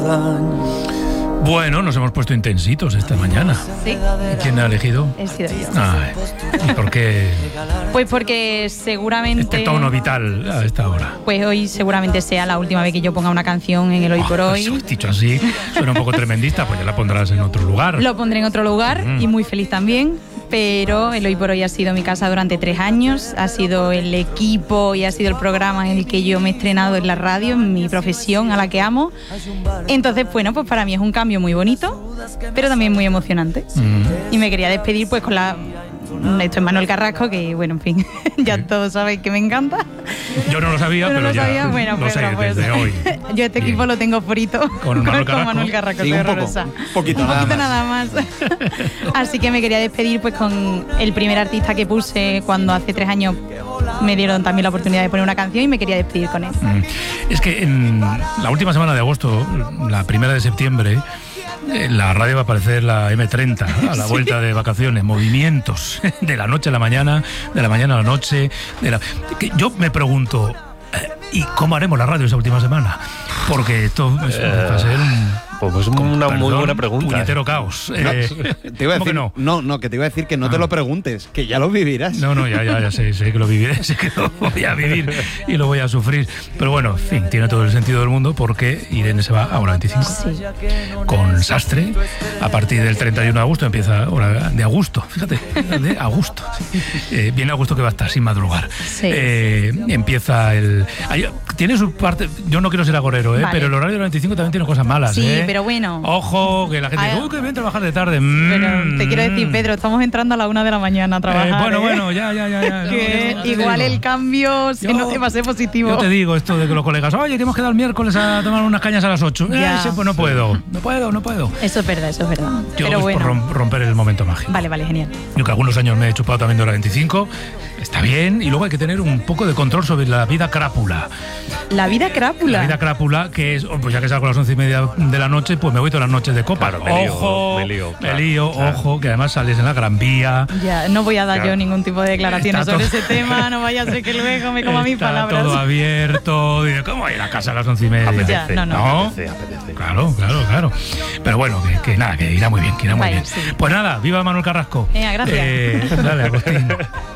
Bueno, nos hemos puesto intensitos esta mañana. ¿Sí? ¿Quién ha elegido? He sido yo. ¿Y por qué Pues porque seguramente... este tono vital a esta hora? Pues hoy seguramente sea la última vez que yo ponga una canción en el Hoy por Hoy. Dicho así, suena un poco tremendista, pues ya la pondrás en otro lugar. Lo pondré en otro lugar y muy feliz también. Pero el Hoy por Hoy ha sido mi casa durante 3 años, ha sido el equipo y ha sido el programa en el que yo me he estrenado en la radio, en mi profesión a la que amo. Entonces, bueno, pues para mí es un cambio muy bonito, pero también muy emocionante. Y me quería despedir pues con esto es Manuel Carrasco, que bueno, en fin, ya todos sabéis que me encanta. Yo no lo sabía, pero ya bueno, lo sé pues, desde hoy. Yo este equipo lo tengo frito con Manuel Carrasco, sí, soy un horrorosa. poquito nada más. Así que me quería despedir pues con el primer artista que puse cuando hace 3 años me dieron también la oportunidad de poner una canción y me quería despedir con él. Es que en la última semana de agosto, la primera de septiembre, en la radio va a aparecer la M30 a la vuelta de vacaciones, movimientos de la noche a la mañana, de la mañana a la noche. Que yo me pregunto, ¿y cómo haremos la radio esa última semana? Porque esto va a ser pues una muy buena pregunta. Puñetero caos. Te iba a decir, que te iba a decir que no te lo preguntes, que ya lo vivirás. No, ya sé que lo viviré, sé que lo voy a vivir y lo voy a sufrir. Pero bueno, en fin, tiene todo el sentido del mundo porque Irene se va a Hora 25. Sí. Con Sastre. A partir del 31 de agosto empieza Hora de Agosto, fíjate, de agosto. Viene agosto que va a estar sin madrugar. Sí. Empieza tiene su parte, yo no quiero ser agorero, vale, pero el horario de 25 también tiene cosas malas. Sí, pero bueno. Ojo, que la gente dice, que bien trabajar de tarde. Pero te quiero decir, Pedro, estamos entrando a la 1 de la mañana a trabajar. Bueno, ya. Igual el cambio no te va a ser positivo. Yo te digo esto de que los colegas, oye, que hemos quedado el miércoles a tomar unas cañas a las 8. Pues no puedo. Eso es verdad. Yo pero por romper el momento mágico. Vale, genial. Yo que algunos años me he chupado también de Hora 25, está bien, y luego hay que tener un poco de control sobre la vida crápula. ¿La vida crápula? La vida crápula, que es, pues ya que salgo a las 11:30 de la noche, pues me voy todas las noches de copa. Claro, me lío, ojo, que además sales en la Gran Vía. Ya, no voy a dar yo ningún tipo de declaraciones sobre ese tema, no vaya a ser que luego me coma mis palabras. Todo abierto, digo, ¿cómo voy a ir a casa a las 11:30? Apetece, ¿No? Apetece. Claro. Pero bueno, que irá muy bien, Sí. Pues nada, viva Manuel Carrasco. Gracias. Dale, Agustín.